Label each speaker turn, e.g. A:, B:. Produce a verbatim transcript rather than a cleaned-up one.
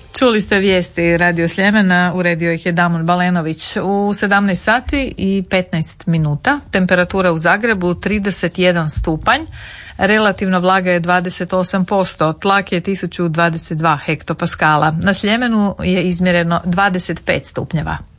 A: Čuli ste vijesti Radio Sljemena, uredio ih je Damon Balenović. U sedamnaest sati i petnaest minuta, temperatura u Zagrebu trideset jedan stupanj, relativna vlaga je dvadeset osam posto, tlak je tisuću dvadeset dva hektopaskala. Na Sljemenu je izmjereno dvadeset pet stupnjeva.